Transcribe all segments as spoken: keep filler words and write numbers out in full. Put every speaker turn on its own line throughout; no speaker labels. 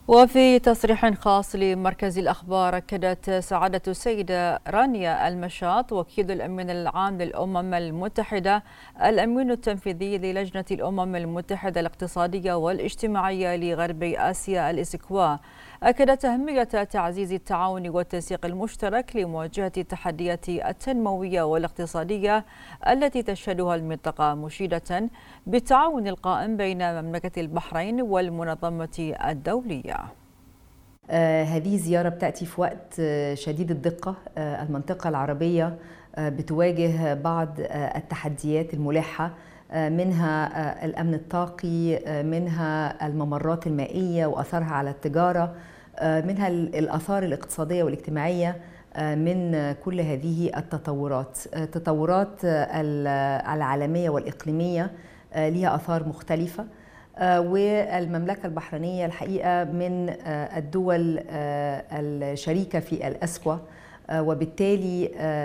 وفي تصريح خاص لمركز الأخبار، أكدت سعادة السيدة رانيا المشاط وكيل الأمين العام للأمم المتحدة الأمين التنفيذي للجنة الأمم المتحدة الاقتصادية والاجتماعية لغرب آسيا الإسكوا، أكدت أهمية تعزيز التعاون والتنسيق المشترك لمواجهة التحديات التنموية والاقتصادية التي تشهدها المنطقة، مشيدة بالتعاون القائم بين مملكة البحرين والمنظمة الدولية.
آه هذه الزيارة بتأتي في وقت آه شديد الدقة. آه المنطقة العربية آه بتواجه بعض آه التحديات الملحة، آه منها آه الأمن الطاقي، آه منها الممرات المائية وأثرها على التجارة، آه منها الآثار الاقتصادية والاجتماعية آه من كل هذه التطورات. التطورات آه العالمية والإقليمية آه لها آثار مختلفة، والمملكة البحرينية الحقيقة من الدول الشريكة في الأسكوا، وبالتالي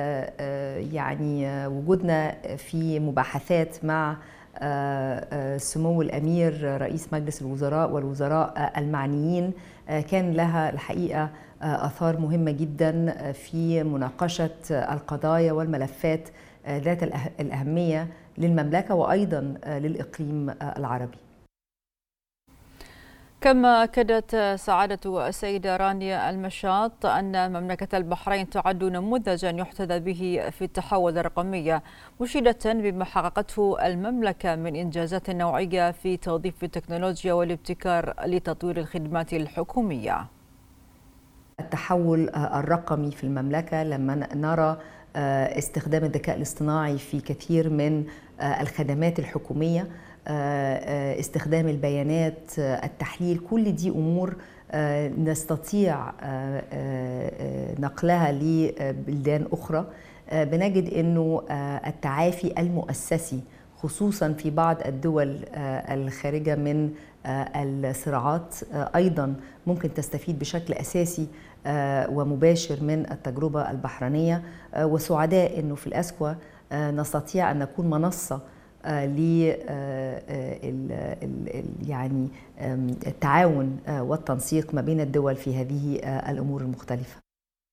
يعني وجودنا في مباحثات مع سمو الأمير رئيس مجلس الوزراء والوزراء المعنيين كان لها الحقيقة آثار مهمة جدا في مناقشة القضايا والملفات ذات الأهمية للمملكة وأيضا للإقليم العربي.
كما أكدت سعادة السيدة رانيا المشاط أن مملكة البحرين تعد نموذجا يحتذى به في التحول الرقمي، مشيدة بما حققته المملكة من إنجازات نوعية في توظيف التكنولوجيا والابتكار لتطوير الخدمات الحكومية.
التحول الرقمي في المملكة لما نرى استخدام الذكاء الاصطناعي في كثير من الخدمات الحكومية، استخدام البيانات، التحليل، كل دي أمور نستطيع نقلها لبلدان أخرى. بنجد أنه التعافي المؤسسي خصوصا في بعض الدول الخارجة من الصراعات أيضا ممكن تستفيد بشكل أساسي ومباشر من التجربة البحرينية، وسعداء أنه في الأسكوا نستطيع أن نكون منصة ل يعني التعاون والتنسيق ما بين الدول في هذه الأمور المختلفة.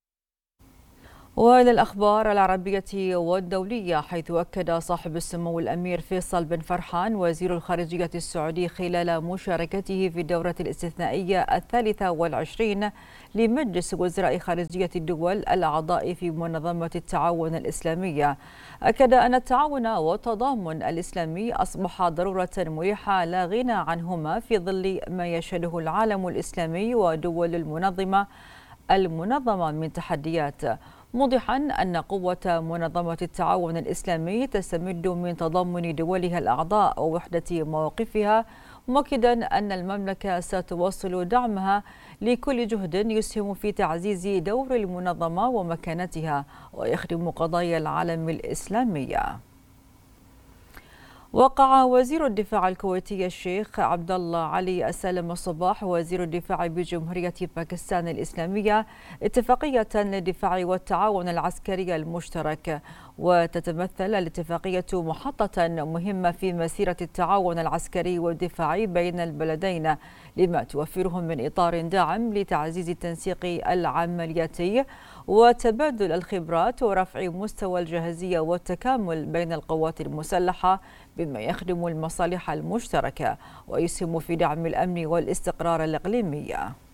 وإلى الأخبار العربية والدولية، حيث أكد صاحب السمو الأمير فيصل بن فرحان وزير الخارجية السعودي خلال مشاركته في الدورة الاستثنائية الثالثة والعشرين لمجلس وزراء خارجية الدول الأعضاء في منظمة التعاون الإسلامية، أكد أن التعاون والتضامن الإسلامي أصبح ضرورة ملحة لا غنى عنهما في ظل ما يشهده العالم الإسلامي ودول المنظمة المنظمة من تحديات، موضحا أن قوة منظمة التعاون الإسلامي تستمد من تضامن دولها الأعضاء ووحدة مواقفها، مؤكدا أن المملكة ستواصل دعمها لكل جهد يسهم في تعزيز دور المنظمة ومكانتها ويخدم قضايا العالم الإسلامية. وقع وزير الدفاع الكويتي الشيخ عبد الله علي السالم الصباح وزير الدفاع بجمهورية باكستان الإسلامية اتفاقية للدفاع والتعاون العسكري المشترك، وتتمثل الاتفاقية محطة مهمة في مسيرة التعاون العسكري والدفاعي بين البلدين، لما توفره من إطار داعم لتعزيز التنسيق العملياتي وتبادل الخبرات ورفع مستوى الجاهزية والتكامل بين القوات المسلحة، بما يخدم المصالح المشتركة ويسهم في دعم الأمن والاستقرار الإقليمي.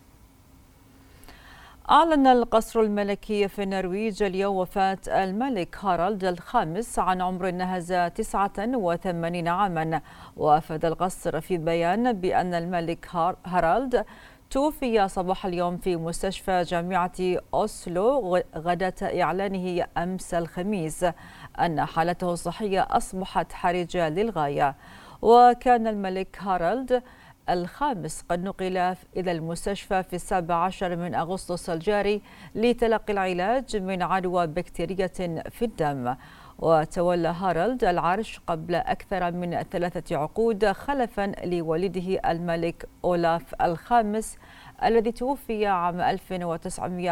أعلن القصر الملكي في النرويج اليوم وفاة الملك هارالد الخامس عن عمر نهز تسعة وثمانين عاما، وأفاد القصر في بيان بأن الملك هارالد توفي صباح اليوم في مستشفى جامعة أوسلو غداة إعلانه أمس الخميس أن حالته الصحية أصبحت حرجة للغاية. وكان الملك هارالد الخامس قد نقل إلى المستشفى في السابع عشر من أغسطس الجاري لتلقي العلاج من عدوى بكتيرية في الدم. وتولى هارالد العرش قبل أكثر من ثلاثة عقود خلفا لوالده الملك أولاف الخامس الذي توفي عام ألف وتسعمائة